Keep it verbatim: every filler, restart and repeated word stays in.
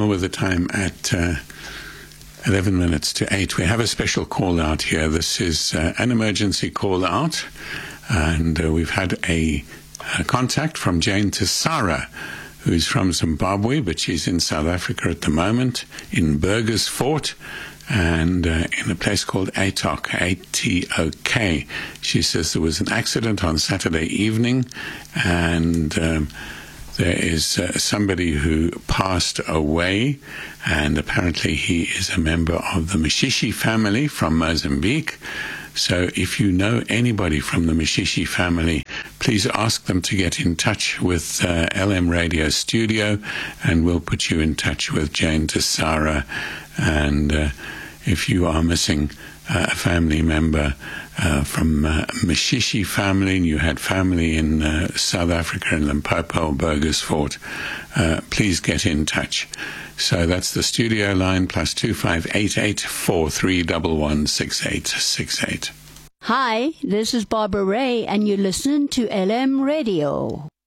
Well, with the time at uh, eleven minutes to eight, we have a special call out here. This is uh, an emergency call out, and uh, we've had a, a contact from Jane Tisara, who's from Zimbabwe, but she's in South Africa at the moment, in Burgersfort, and uh, in a place called A T O K, A T O K. She says there was an accident on Saturday evening, and um, there is uh, somebody who passed away, and apparently he is a member of the Mashishi family from Mozambique. So if you know anybody from the Mashishi family, please ask them to get in touch with uh, L M Radio Studio, and we'll put you in touch with Jane Tisara. And uh, if you are missing uh, a family member uh, from uh, Mashishi family, and you had family in uh, South Africa, in Limpopo, Burgersfort, uh, please get in touch. So that's the studio line, plus two five eight eight four three one one six eight six eight. Hi, this is Barbara Ray, and you're listening to L M Radio.